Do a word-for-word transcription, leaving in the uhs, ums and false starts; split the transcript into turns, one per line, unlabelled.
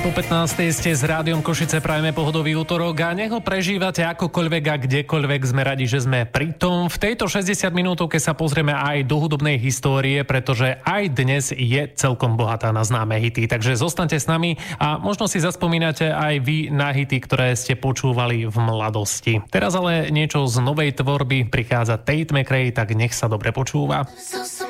Po pätnástej ste s Rádiom Košice, prajeme pohodový útorok a nech ho prežívate akokoľvek a kdekoľvek, sme radi, že sme pri tom. V tejto šesťdesiat minútovke sa pozrieme aj do hudobnej histórie, pretože aj dnes je celkom bohatá na známe hity. Takže zostaňte s nami a možno si zaspomínate aj vy na hity, ktoré ste počúvali v mladosti. Teraz ale niečo z novej tvorby, prichádza Tate McRae, tak nech sa dobre počúva.